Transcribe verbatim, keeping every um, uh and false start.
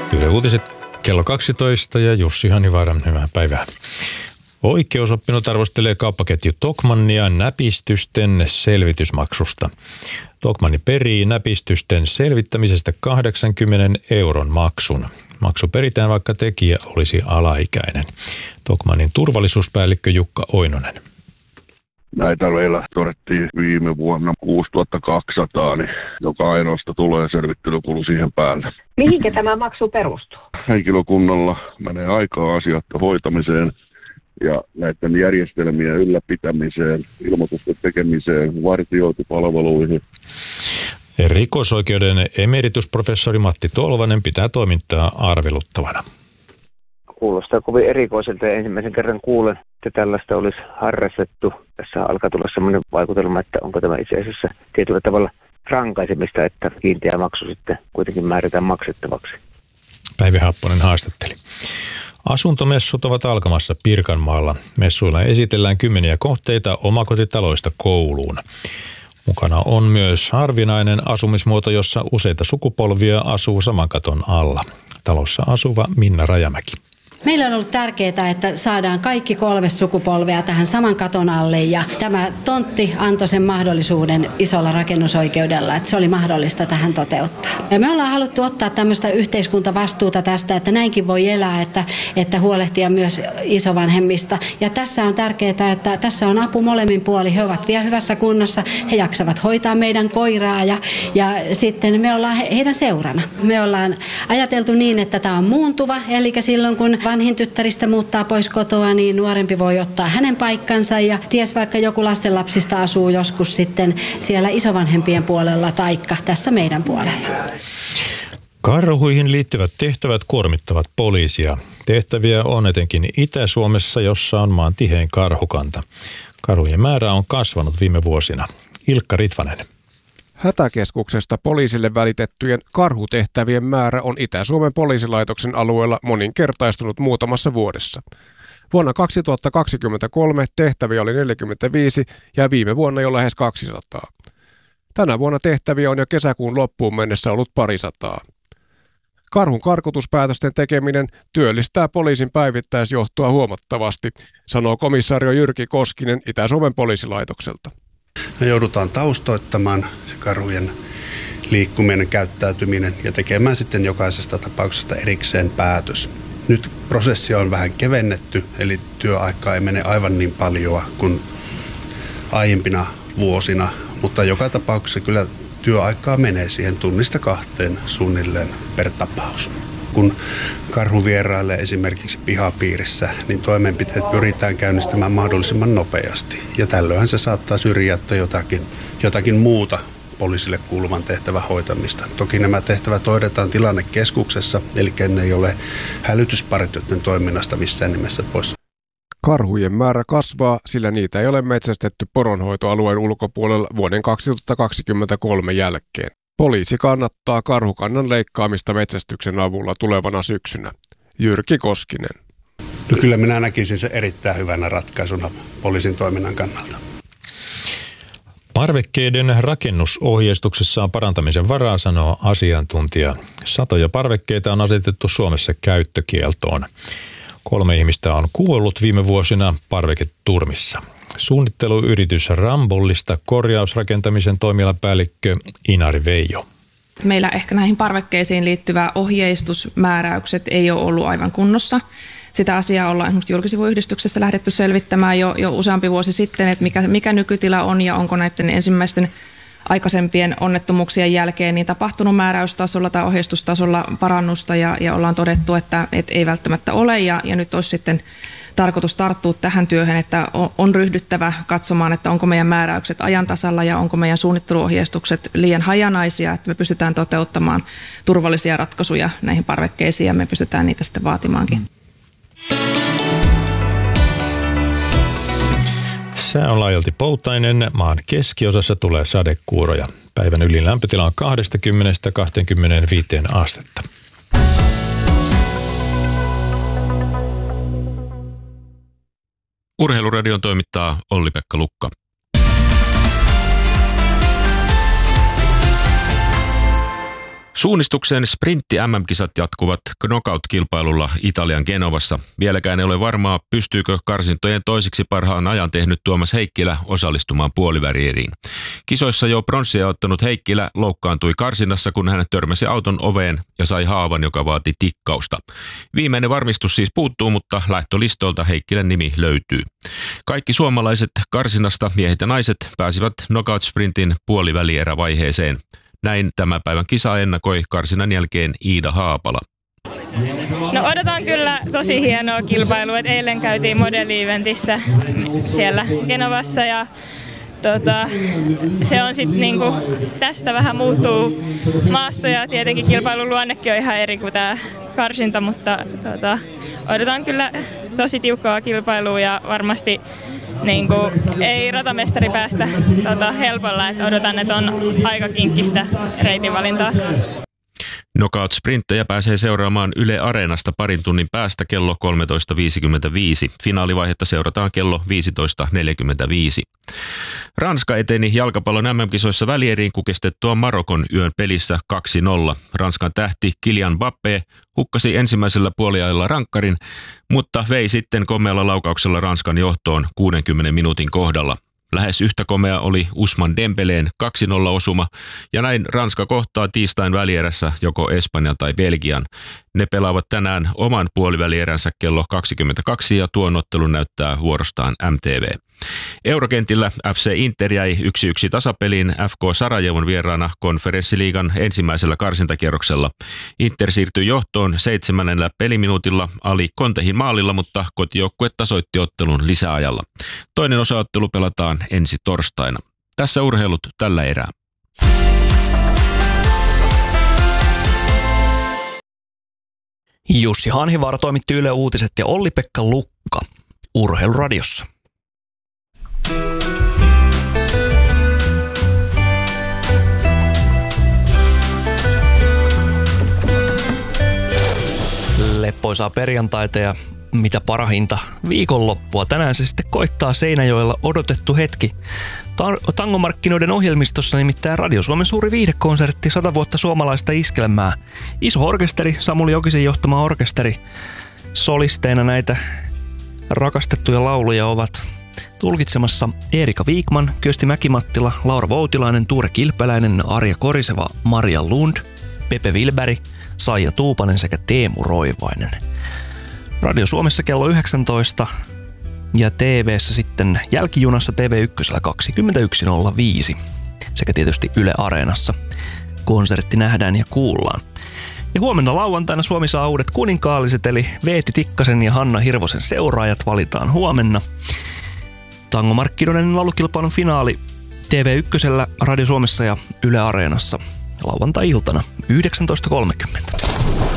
Yle Uutiset kello kaksitoista ja Jussi Hanivaara, hyvää päivää. Oikeusoppinut arvostelee kauppaketju Tokmannia näpistysten selvitysmaksusta. Tokmanni perii näpistysten selvittämisestä kahdeksankymmenen euron maksun. Maksu peritään, vaikka tekijä olisi alaikäinen. Tokmannin turvallisuuspäällikkö Jukka Oinonen. Näitä meillä todettiin viime vuonna kuusituhatta kaksisataa, niin joka ainoasta tulee selvittelykulu siihen päälle. Mihinkä tämä maksu perustuu? Henkilökunnalla menee aikaa asioiden hoitamiseen ja näiden järjestelmien ylläpitämiseen, ilmoitusten tekemiseen, vartiointipalveluihin. Rikosoikeuden emeritusprofessori Matti Tolvanen pitää toimintaa arveluttavana. Kuulostaa kovin erikoiselta ja ensimmäisen kerran kuulen, että tällaista olisi harrastettu. Tässä alkaa tulla sellainen vaikutelma, että onko tämä itse asiassa tietyllä tavalla rankaisemista, että kiinteä maksu sitten kuitenkin määrätään maksettavaksi. Päivi Happonen haastatteli. Asuntomessut ovat alkamassa Pirkanmaalla. Messuilla esitellään kymmeniä kohteita omakotitaloista kouluun. Mukana on myös harvinainen asumismuoto, jossa useita sukupolvia asuu saman katon alla. Talossa asuva Minna Rajamäki. Meillä on ollut tärkeää, että saadaan kaikki kolme sukupolvea tähän saman katon alle ja tämä tontti antoi sen mahdollisuuden isolla rakennusoikeudella, että se oli mahdollista tähän toteuttaa. Ja me ollaan haluttu ottaa tämmöistä yhteiskuntavastuuta tästä, että näinkin voi elää, että, että huolehtia myös isovanhemmista. Ja tässä on tärkeää, että tässä on apu molemmin puoli. He ovat vielä hyvässä kunnossa, he jaksavat hoitaa meidän koiraa ja, ja sitten me ollaan heidän seurana. Me ollaan ajateltu niin, että tämä on muuntuva, eli silloin kun vanhin tyttäristä muuttaa pois kotoa, niin nuorempi voi ottaa hänen paikkansa ja ties vaikka joku lastenlapsista asuu joskus sitten siellä isovanhempien puolella taikka tässä meidän puolella. Karhuihin liittyvät tehtävät kuormittavat poliisia. Tehtäviä on etenkin Itä-Suomessa, jossa on maan tihein karhukanta. Karhujen määrä on kasvanut viime vuosina. Ilkka Ritvanen. Hätäkeskuksesta poliisille välitettyjen karhutehtävien määrä on Itä-Suomen poliisilaitoksen alueella moninkertaistunut muutamassa vuodessa. Vuonna kaksituhattakaksikymmentäkolme tehtäviä oli neljäkymmentäviisi ja viime vuonna jo lähes kaksisataa. Tänä vuonna tehtäviä on jo kesäkuun loppuun mennessä ollut parisataa. Karhun karkotuspäätösten tekeminen työllistää poliisin päivittäisjohtoa huomattavasti, sanoo komisario Jyrki Koskinen Itä-Suomen poliisilaitokselta. Me joudutaan taustoittamaan se karhujen liikkuminen, käyttäytyminen ja tekemään sitten jokaisesta tapauksesta erikseen päätös. Nyt prosessia on vähän kevennetty, eli työaikaa ei mene aivan niin paljon kuin aiempina vuosina, mutta joka tapauksessa kyllä työaikaa menee siihen tunnista kahteen suunnilleen per tapaus. Kun karhu vierailee esimerkiksi pihapiirissä, niin toimenpiteet pyritään käynnistämään mahdollisimman nopeasti. Ja tällöinhän se saattaa syrjäyttää jotakin, jotakin muuta poliisille kuuluvan tehtävän hoitamista. Toki nämä tehtävät hoidetaan tilannekeskuksessa, eli ne ei ole hälytyspartioiden toiminnasta missään nimessä pois. Karhujen määrä kasvaa, sillä niitä ei ole metsästetty poronhoitoalueen ulkopuolella vuoden kaksituhattakaksikymmentäkolme jälkeen. Poliisi kannattaa karhukannan leikkaamista metsästyksen avulla tulevana syksynä. Jyrki Koskinen. No kyllä minä näkisin se erittäin hyvänä ratkaisuna poliisin toiminnan kannalta. Parvekkeiden rakennusohjeistuksessa on parantamisen varaa, sanoo asiantuntija. Satoja parvekkeita on asetettu Suomessa käyttökieltoon. Kolme ihmistä on kuollut viime vuosina parveketurmissa. Suunnitteluyritys Rambollista korjausrakentamisen toimialapäällikkö Inari Veijo. Meillä ehkä näihin parvekkeisiin liittyvä ohjeistusmääräykset ei ole ollut aivan kunnossa. Sitä asiaa ollaan esimerkiksi julkisivuyhdistyksessä lähdetty selvittämään jo, jo useampi vuosi sitten, että mikä, mikä nykytila on ja onko näiden ensimmäisten aikaisempien onnettomuuksien jälkeen niin tapahtunut määräystasolla tai ohjeistustasolla parannusta ja, ja ollaan todettu, että, että ei välttämättä ole ja, ja nyt olisi sitten tarkoitus tarttua tähän työhön, että on ryhdyttävä katsomaan, että onko meidän määräykset ajan tasalla ja onko meidän suunnitteluohjeistukset liian hajanaisia, että me pystytään toteuttamaan turvallisia ratkaisuja näihin parvekkeisiin ja me pystytään niitä sitten vaatimaankin. Sää on laajalti poutainen, maan keskiosassa tulee sadekuuroja. Päivän ylin lämpötila on kaksikymmentä kaksikymmentäviisi astetta. Urheiluradion toimittaa Olli-Pekka Lukka. Suunnistuksen sprintti-M M-kisat jatkuvat knockout-kilpailulla Italian Genovassa. Vieläkään ei ole varmaa, pystyykö karsintojen toisiksi parhaan ajan tehnyt Tuomas Heikkilä osallistumaan puolivälieriin. Kisoissa jo pronssia ottanut Heikkilä loukkaantui karsinnassa, kun hän törmäsi auton oveen ja sai haavan, joka vaati tikkausta. Viimeinen varmistus siis puuttuu, mutta lähtölistolta Heikkilän nimi löytyy. Kaikki suomalaiset karsinnasta miehet ja naiset pääsivät knockout-sprintin puolivälierävaiheeseen. Näin tämän päivän kisa ennakoi karsinnan jälkeen Iida Haapala. No odotan kyllä tosi hienoa kilpailua. Et eilen käytiin modelli-eventissä siellä Genovassa ja tota, se on sitten niinku, tästä vähän muuttuu maasto ja tietenkin kilpailun luonnekin on ihan eri kuin tämä karsinta, mutta tota, odotan kyllä tosi tiukkaa kilpailua ja varmasti niin kuin, ei ratamestari päästä tota, helpolla, että odotan, että on aika kinkkistä reitinvalintaa. Knockout-sprinttejä pääsee seuraamaan Yle Areenasta parin tunnin päästä kello kolmetoista viisikymmentäviisi. Finaalivaihetta seurataan kello viisitoista neljäkymmentäviisi. Ranska eteni jalkapallon M M-kisoissa välieriin kukistettua Marokon yön pelissä kaksi nolla. Ranskan tähti Kylian Mbappé hukkasi ensimmäisellä puoliajalla rankkarin, mutta vei sitten komealla laukauksella Ranskan johtoon kuudenkymmenen minuutin kohdalla. Lähes yhtä komea oli Ousmane Dembeleen kaksi nolla osuma ja näin Ranska kohtaa tiistain välierässä joko Espanjan tai Belgian. Ne pelaavat tänään oman puolivälieränsä kello kaksikymmentäkaksi ja tuon ottelun näyttää vuorostaan M T V. Eurokentillä F C Inter jäi yksi yksi tasapeliin F K Sarajevon vieraana konferenssiliigan ensimmäisellä karsintakierroksella. Inter siirtyi johtoon seitsemännellä peliminuutilla Ali Contehin maalilla, mutta kotijoukkue tasoitti ottelun lisäajalla. Toinen osaottelu pelataan ensi torstaina. Tässä urheilut tällä erää. Jussi Hanhivaara toimitti Yle Uutiset ja Olli-Pekka Lukka Urheiluradiossa. Leppoisaa perjantaita ja mitä parahinta viikonloppua. Tänään se sitten koittaa Seinäjoella odotettu hetki. Tangomarkkinoiden ohjelmistossa nimittäin Radio Suomen suuri viihdekonsertti sata vuotta suomalaista iskelmää. Iso orkesteri, Samuli Jokisen johtama orkesteri. Solisteina näitä rakastettuja lauluja ovat tulkitsemassa Erika Viikman, Kyösti Mäkimattila, Laura Voutilainen, Tuure Kilpeläinen, Arja Koriseva, Maria Lund, Pepe Wilberg, Saija Tuupanen sekä Teemu Roivainen. Radio Suomessa kello yhdeksäntoista ja T V:ssä sitten jälkijunassa T V yksi kaksikymmentäyksi nolla viisi sekä tietysti Yle Areenassa. Konsertti nähdään ja kuullaan. Ja huomenna lauantaina Suomi saa uudet kuninkaalliset eli Veeti Tikkasen ja Hanna Hirvosen seuraajat valitaan huomenna. Tangomarkkinoiden laulukilpailun finaali T V yksi, Radio Suomessa ja Yle Areenassa lauantai-iltana yhdeksäntoista kolmekymmentä.